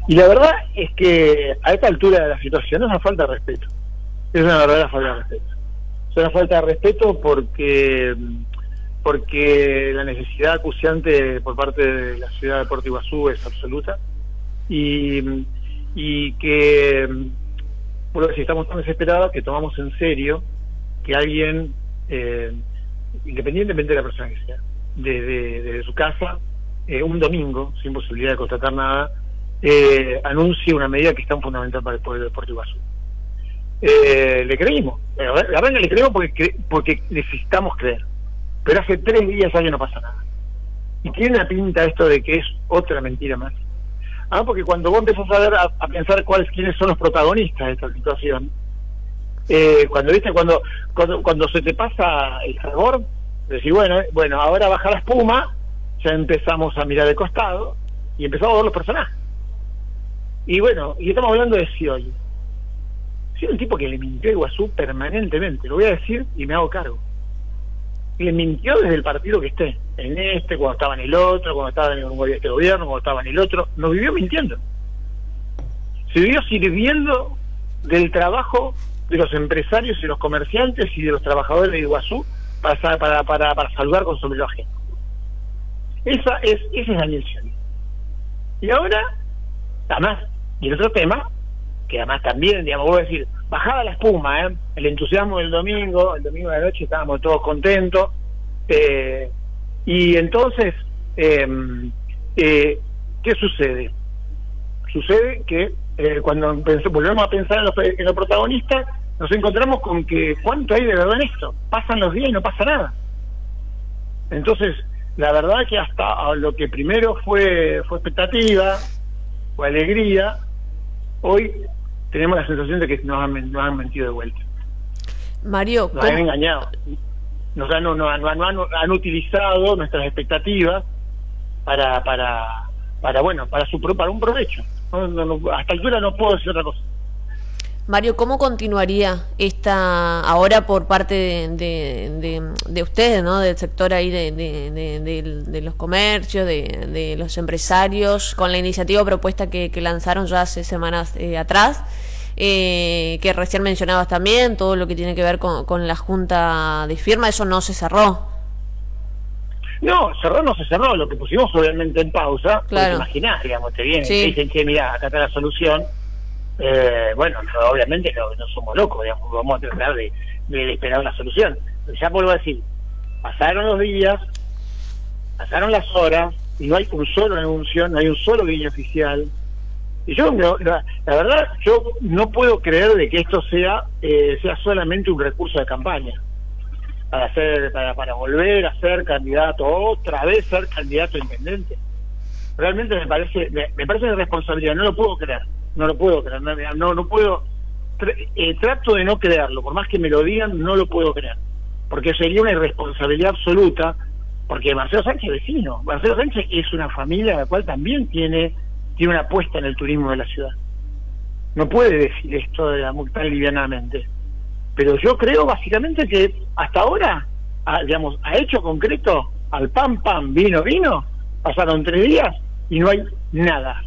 Y la verdad es que a esta altura de la situación es una falta de respeto. Es una verdadera falta de respeto. Es una falta de respeto porque la necesidad acuciante por parte de la ciudad de Puerto Iguazú es absoluta y que, por lo que estamos tan desesperados que tomamos en serio que alguien, independientemente de la persona que sea, desde su casa, un domingo, sin posibilidad de constatar nada, anuncie una medida que es tan fundamental para el pueblo de Puerto Iguazú. Le creímos, la verdad que le creímos porque necesitamos creer, pero hace 3 días ya que no pasa nada, y tiene una pinta esto de que es otra mentira más. Porque cuando vos empezás a pensar quiénes son los protagonistas de esta situación, cuando se te pasa el fervor, decís, bueno, ahora baja la espuma, ya empezamos a mirar de costado y empezamos a ver los personajes. Y bueno, y estamos hablando de Scioli. Scioli es un tipo que le mintió a Iguazú permanentemente, lo voy a decir y me hago cargo. Le mintió desde el partido que esté, en cuando estaba en el otro, cuando estaba en este gobierno, cuando estaba en el otro, nos vivió mintiendo. Se vivió sirviendo del trabajo de los empresarios y los comerciantes y de los trabajadores de Iguazú para saludar con sombrero ajeno. Ese es Daniel Scioli. Y ahora, además, y el otro tema, que además también, digamos, voy a decir, bajaba la espuma, el entusiasmo del domingo de la noche estábamos todos contentos, y entonces, ¿qué sucede? Sucede que cuando volvemos a pensar en los protagonistas, nos encontramos con que ¿cuánto hay de verdad en esto? Pasan los días y no pasa nada. Entonces, la verdad que hasta lo que primero fue expectativa, fue alegría, hoy tenemos la sensación de que nos han mentido de vuelta. Mario, nos han engañado, han utilizado nuestras expectativas para un provecho. Hasta altura no puedo decir otra cosa. Mario, ¿cómo continuaría esta ahora por parte de ustedes, ¿no? Del sector ahí de los comercios, de los empresarios, con la iniciativa propuesta que lanzaron ya hace semanas atrás, que recién mencionabas también, todo lo que tiene que ver con la junta de firma, eso no se cerró? No se cerró, lo que pusimos obviamente en pausa, claro. Te imaginás, digamos, te vienen, sí. Te dicen, mira, acá está la solución. Obviamente no somos locos, digamos, vamos a tratar de esperar una solución. Ya vuelvo a decir, pasaron los días, pasaron las horas, y no hay un solo anuncio, no hay un solo guiño oficial. Y yo, la verdad, yo no puedo creer de que esto sea solamente un recurso de campaña para volver a ser candidato, otra vez ser candidato a intendente. Realmente me parece una irresponsabilidad, no lo puedo creer, no puedo, trato de no creerlo, por más que me lo digan, no lo puedo creer, porque sería una irresponsabilidad absoluta, porque Marcelo Sánchez es vecino, Marcelo Sánchez es una familia la cual también tiene una apuesta en el turismo de la ciudad, no puede decir esto tan livianamente, pero yo creo básicamente que hasta ahora, a hecho concreto, al pan, vino, pasaron 3 días y no hay nada.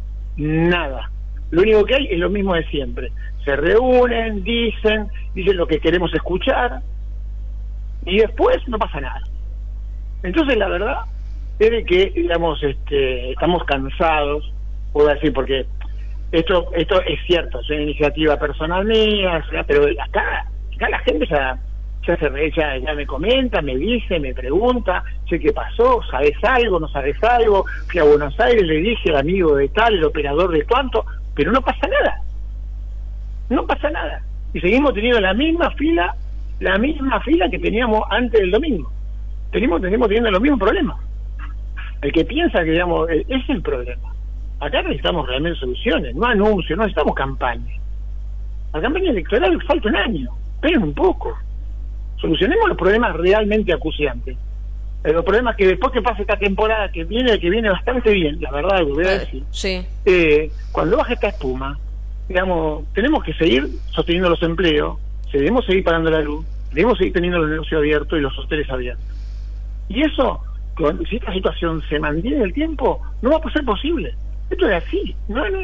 Lo único que hay es lo mismo de siempre. Se reúnen, dicen lo que queremos escuchar y después no pasa nada. Entonces la verdad es de que, digamos, estamos cansados, puedo decir, porque esto es cierto, es una iniciativa personal mía, pero acá la gente ya me comenta, me dice, me pregunta, sé qué pasó, ¿sabes algo, no sabes algo? Fui a Buenos Aires, le dije al amigo de tal, el operador de cuánto, pero no pasa nada, y seguimos teniendo la misma fila que teníamos antes del domingo, seguimos teniendo los mismos problemas. El que piensa que, digamos, es el problema. Acá necesitamos realmente soluciones, no anuncios, no necesitamos campaña. La campaña electoral falta un año, esperen un poco. Solucionemos los problemas realmente acuciantes. Los problemas que después que pase esta temporada, que viene bastante bien, la verdad, lo voy a decir. Sí. Cuando baje esta espuma, digamos, tenemos que seguir sosteniendo los empleos, debemos seguir pagando la luz, debemos seguir teniendo los negocios abiertos y los hoteles abiertos. Y eso, si esta situación se mantiene en el tiempo, no va a ser posible. Esto es así. No